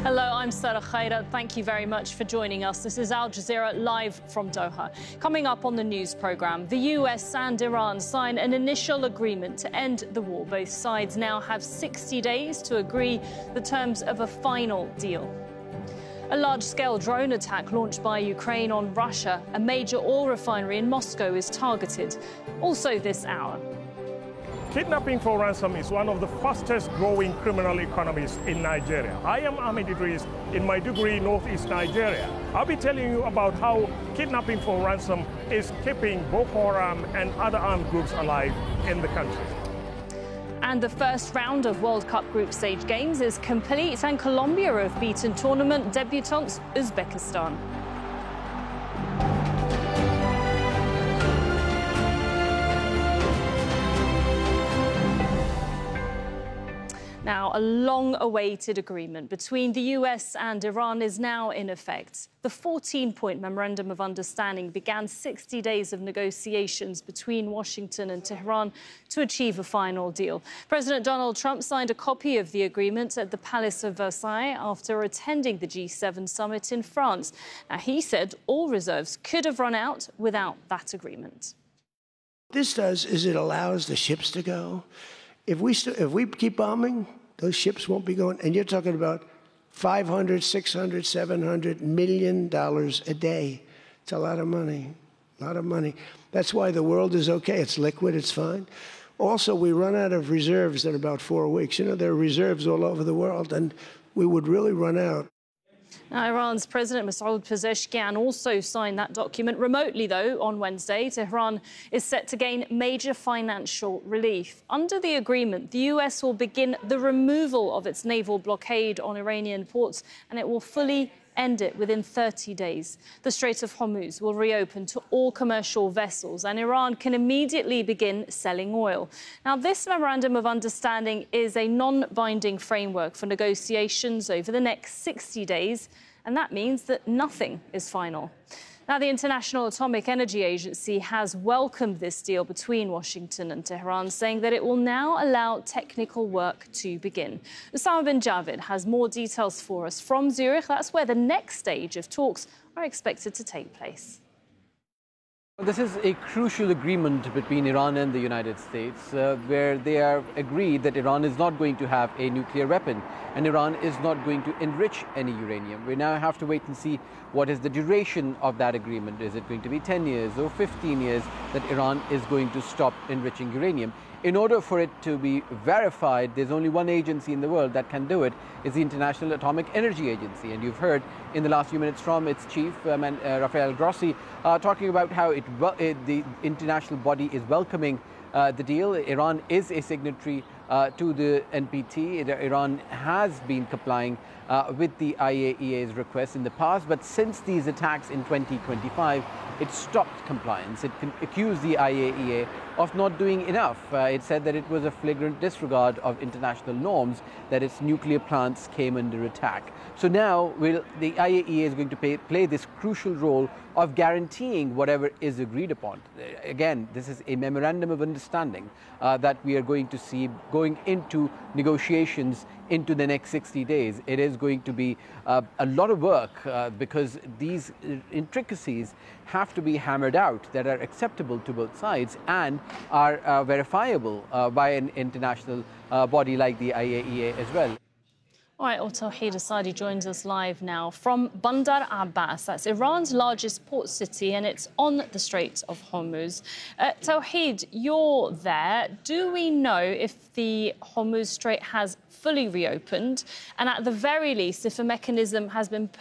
Hello, I'm Sarah Khaira. Thank you very much for joining us. This is Al Jazeera live from Doha. Coming up on the news programme, the US and Iran sign an initial agreement to end the war. Both sides now have 60 days to agree the terms of a final deal. A large-scale drone attack launched by Ukraine on Russia. A major oil refinery in Moscow is targeted. Also this hour. Kidnapping for ransom is one of the fastest growing criminal economies in Nigeria. I am Ahmed Idris in Maiduguri, northeast Nigeria. I'll be telling you about how kidnapping for ransom is keeping Boko Haram and other armed groups alive in the country. And the first round of World Cup group stage games is complete, and Colombia have beaten tournament debutants Uzbekistan. Now, a long-awaited agreement between the US and Iran is now in effect. The 14-point Memorandum of Understanding began 60 days of negotiations between Washington and Tehran to achieve a final deal. President Donald Trump signed a copy of the agreement at the Palace of Versailles after attending the G7 summit in France. Now, he said all reserves could have run out without that agreement. What this does is it allows the ships to go. If we keep bombing, those ships won't be going. And you're talking about $500, $600, $700 million a day. It's a lot of money, a lot of money. That's why the world is okay. It's liquid, it's fine. Also, we run out of reserves in about 4 weeks. You know, there are reserves all over the world, and we would really run out. Now, Iran's President Masoud Pezeshkian also signed that document remotely, though, on Wednesday. Tehran is set to gain major financial relief. Under the agreement, the US will begin the removal of its naval blockade on Iranian ports, and it will fully end it within 30 days. The Strait of Hormuz will reopen to all commercial vessels, and Iran can immediately begin selling oil. Now, this Memorandum of Understanding is a non-binding framework for negotiations over the next 60 days, and that means that nothing is final. Now, the International Atomic Energy Agency has welcomed this deal between Washington and Tehran, saying that it will now allow technical work to begin. Osama bin Javid has more details for us from Zurich. That's where the next stage of talks are expected to take place. This is a crucial agreement between Iran and the United States, where they are agreed that Iran is not going to have a nuclear weapon and Iran is not going to enrich any uranium. We now have to wait and see what is the duration of that agreement. Is it going to be 10 years or 15 years that Iran is going to stop enriching uranium? In order for it to be verified, there's only one agency in the world that can do it. It's the International Atomic Energy Agency. And you've heard in the last few minutes from its chief, Rafael Grossi, talking about how the international body is welcoming the deal. Iran is a signatory to the NPT. Iran has been complying with the IAEA's request in the past, but since these attacks in 2025, it stopped compliance. It accused the IAEA of not doing enough. It said that it was a flagrant disregard of international norms, that its nuclear plants came under attack. So now the IAEA is going to play this crucial role of guaranteeing whatever is agreed upon. Again, this is a memorandum of understanding that we are going to see going into negotiations into the next 60 days. It is going to be a lot of work because these intricacies have to be hammered out that are acceptable to both sides and are verifiable by an international body like the IAEA as well. All right, Tawheed Asadi joins us live now from Bandar Abbas. That's Iran's largest port city, and it's on the Strait of Hormuz. Tawheed, you're there. Do we know if the Hormuz Strait has fully reopened? And at the very least, if a mechanism has been